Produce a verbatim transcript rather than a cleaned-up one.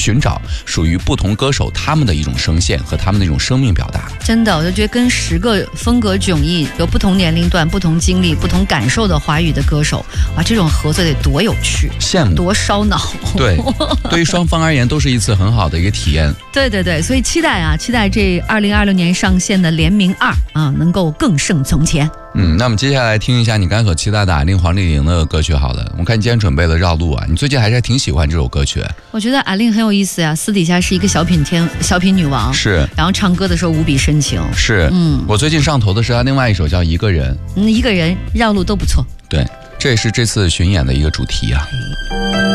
寻找属于不同歌手他们的一种声线和他们的一种生命表达。 真的，我就觉得跟十个风格迥异、有不同年龄段、不同经历、不同感受的华语的歌手，哇，这种合作得多有趣， 羡慕， 多烧脑。 对，对于双方而言都是一次很好的一个体验。 对对对，所以期待啊，期待这二零二六年上线的联名二啊，能够更胜从前。 嗯，那我们接下来听一下你刚才所期待的阿令黄丽玲的歌曲好了。我看你今天准备了绕路啊，你最近还是挺喜欢这首歌曲。 我觉得阿令很有意思呀、啊，私底下是一个小品天小品女王， 是， 然后唱歌的时候无比深情， 是，嗯，我最近上头的是她另外一首叫《一个人》， 嗯，一个人绕路都不错。 对，这也是这次巡演的一个主题啊。